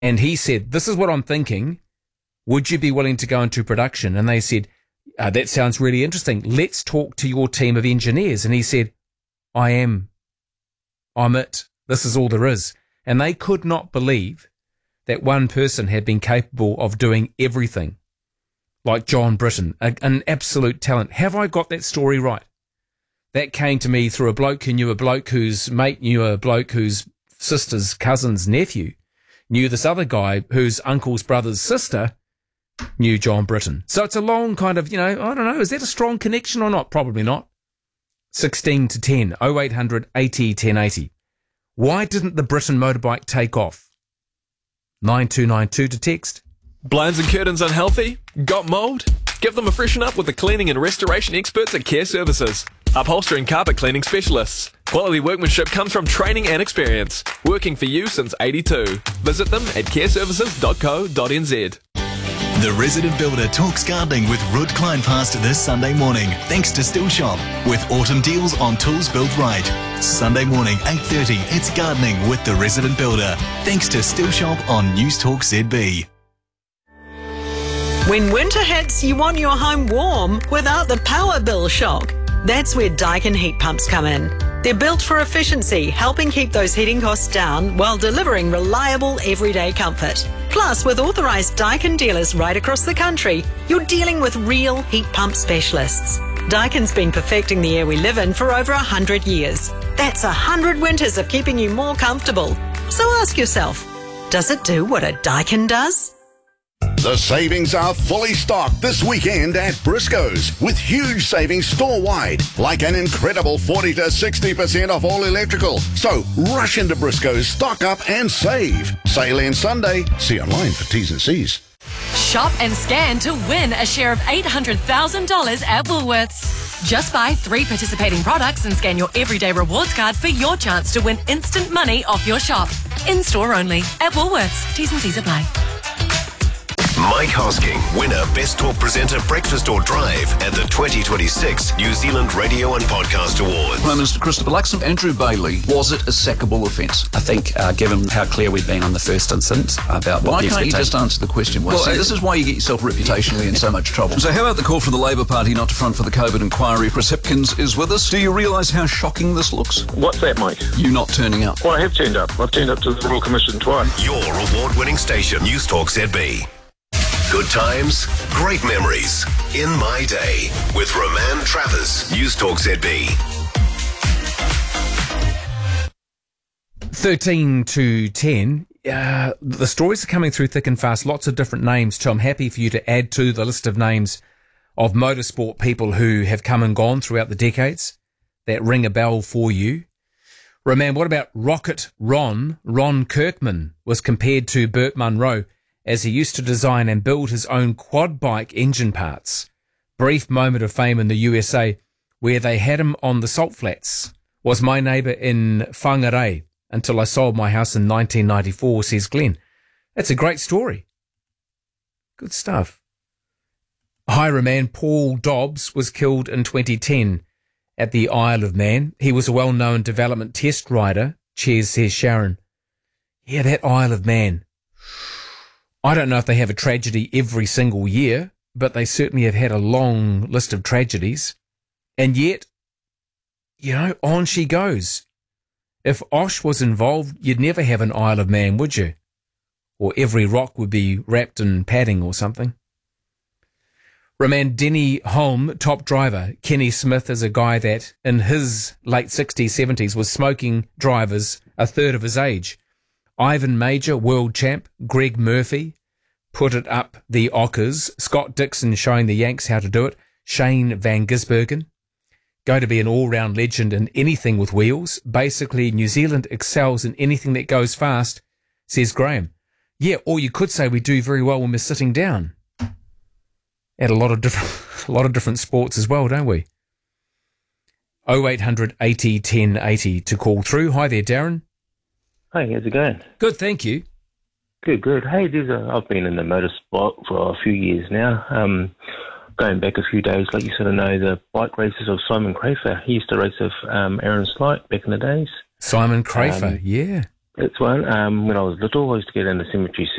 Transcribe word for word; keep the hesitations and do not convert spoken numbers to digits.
And he said, this is what I'm thinking. Would you be willing to go into production? And they said, uh, that sounds really interesting. Let's talk to your team of engineers. And he said, I am. I'm it. This is all there is. And they could not believe that one person had been capable of doing everything, like John Britton, a, an absolute talent. Have I got that story right? That came to me through a bloke who knew a bloke whose mate knew a bloke whose sister's cousin's nephew knew this other guy whose uncle's brother's sister knew John Britton. So it's a long kind of, you know, I don't know, is that a strong connection or not? Probably not. sixteen to ten, oh eight hundred eighty ten eighty. Why didn't the Britton motorbike take off? nine two nine two to text. Blinds and curtains unhealthy? Got mould? Give them a freshen up with the cleaning and restoration experts at Care Services. Upholstery and carpet cleaning specialists. Quality workmanship comes from training and experience. Working for you since eighty-two. Visit them at care services dot co dot n z. The Resident Builder talks gardening with Ruud Kleinpast this Sunday morning, thanks to Still Shop, with autumn deals on tools built right. Sunday morning, eight thirty, it's gardening with the Resident Builder, thanks to Still Shop on News Talk Z B. When winter hits, you want your home warm without the power bill shock. That's where Daikin heat pumps come in. They're built for efficiency, helping keep those heating costs down while delivering reliable everyday comfort. Plus, with authorised Daikin dealers right across the country, you're dealing with real heat pump specialists. Daikin's been perfecting the air we live in for over one hundred years. That's one hundred winters of keeping you more comfortable. So ask yourself, does it do what a Daikin does? The savings are fully stocked this weekend at Briscoe's with huge savings store-wide, like an incredible forty to sixty percent off all electrical. So rush into Briscoe's, stock up and save. Sale ends Sunday. See online for T's and C's. Shop and scan to win a share of eight hundred thousand dollars at Woolworths. Just buy three participating products and scan your everyday rewards card for your chance to win instant money off your shop. In-store only. At Woolworths. T's and C's apply. Mike Hosking, winner Best Talk Presenter Breakfast or Drive at the twenty twenty-six New Zealand Radio and Podcast Awards. Prime Minister Christopher Luxon, Andrew Bailey, was it a sackable offence? I think, uh, given how clear we've been on the first instance about what Why the can't you just answer the question? Well, see, this is why you get yourself reputationally in so much trouble. So how about the call for the Labour Party not to front for the COVID inquiry? Chris Hipkins is with us. Do you realise how shocking this looks? What's that, Mike? You not turning up. Well, I have turned up. I've turned up to the Royal Commission twice. Your award-winning station, News Talk Z B. Good times, great memories. In My Day with Roman Travers, News Talk Z B. thirteen to ten. Uh, the stories are coming through thick and fast. Lots of different names too. I'm happy for you to add to the list of names of motorsport people who have come and gone throughout the decades that ring a bell for you. Roman, what about Rocket Ron? Ron Kirkman was compared to Burt Munro as he used to design and build his own quad bike engine parts. Brief moment of fame in the U S A where they had him on the salt flats. Was my neighbour in Whangarei until I sold my house in nineteen ninety-four, says Glenn. That's a great story. Good stuff. Hi, Roman. Paul Dobbs was killed in twenty ten at the Isle of Man. He was a well-known development test rider. Cheers, says Sharon. Yeah, that Isle of Man. I don't know if they have a tragedy every single year, but they certainly have had a long list of tragedies. And yet, you know, on she goes. If Osh was involved, you'd never have an Isle of Man, would you? Or every rock would be wrapped in padding or something. Roman, Denny Holm, top driver. Kenny Smith is a guy that in his late sixties, seventies was smoking drivers a third of his age. Ivan Major, world champ. Greg Murphy, put it up the Ockers. Scott Dixon showing the Yanks how to do it. Shane Van Gisbergen, going to be an all-round legend in anything with wheels. Basically, New Zealand excels in anything that goes fast, says Graham. Yeah, or you could say we do very well when we're sitting down. At a lot of different, a lot of different sports as well, don't we? oh eight hundred eighty ten eighty to call through. Hi there, Darren. Hey, how's it going? Good, thank you. Good, good. Hey, there's a, I've been in the motorsport for a few years now. Um, going back a few days, like you sort of know, the bike races of Simon Crafer. He used to race with um, Aaron Slight back in the days. Simon Crafer, um, yeah. That's one. Um, when I was little, I used to go down the cemetery